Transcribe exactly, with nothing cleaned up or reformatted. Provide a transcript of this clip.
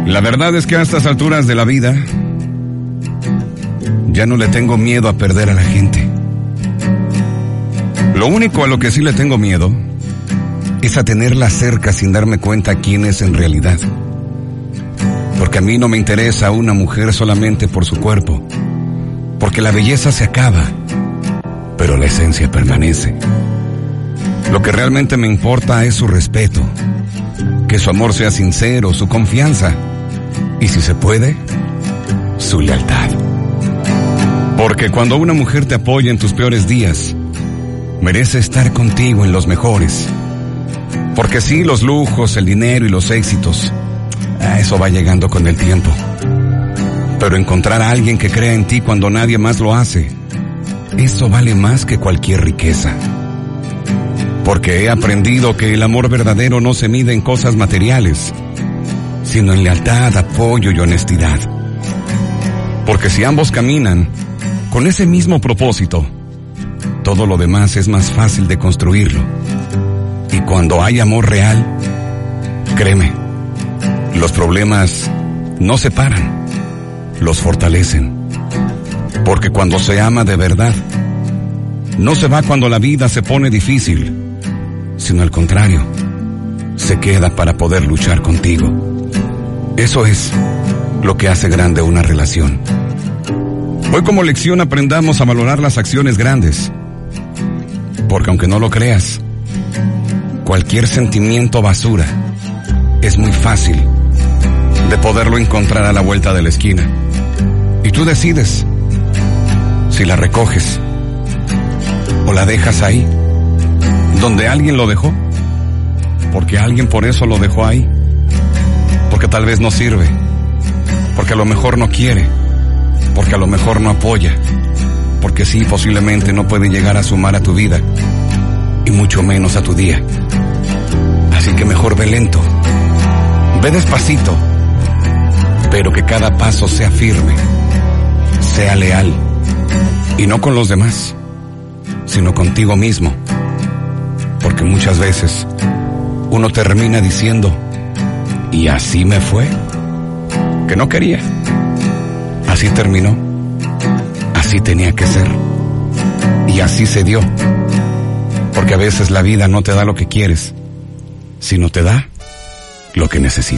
La verdad es que a estas alturas de la vida ya no le tengo miedo a perder a la gente. Lo único a lo que sí le tengo miedo es a tenerla cerca sin darme cuenta quién es en realidad. Porque a mí no me interesa una mujer solamente por su cuerpo, porque la belleza se acaba, pero la esencia permanece. Lo que realmente me importa es su respeto, que su amor sea sincero, su confianza y, si se puede, su lealtad. Porque cuando una mujer te apoya en tus peores días, merece estar contigo en los mejores. Porque sí, los lujos, el dinero y los éxitos, eso va llegando con el tiempo. Pero encontrar a alguien que crea en ti cuando nadie más lo hace, eso vale más que cualquier riqueza. Porque he aprendido que el amor verdadero no se mide en cosas materiales, sino en lealtad, apoyo y honestidad. Porque si ambos caminan con ese mismo propósito, todo lo demás es más fácil de construirlo. Y cuando hay amor real, créeme, los problemas no se paran, los fortalecen. Porque cuando se ama de verdad, no se va cuando la vida se pone difícil, sino al contrario, se queda para poder luchar contigo. Eso es lo que hace grande una relación. Hoy como lección aprendamos a valorar las acciones grandes. Porque aunque no lo creas, cualquier sentimiento basura es muy fácil de poderlo encontrar a la vuelta de la esquina. Y tú decides si la recoges o la dejas ahí, donde alguien lo dejó, porque alguien por eso lo dejó ahí, porque tal vez no sirve, porque a lo mejor no quiere, porque a lo mejor no apoya, porque sí, posiblemente no puede llegar a sumar a tu vida, y mucho menos a tu día. Así que mejor ve lento, ve despacito, pero que cada paso sea firme, sea leal, y no con los demás, sino contigo mismo. Porque muchas veces uno termina diciendo, y así me fue, que no quería. Así terminó, así tenía que ser, y así se dio. Porque a veces la vida no te da lo que quieres, sino te da lo que necesitas.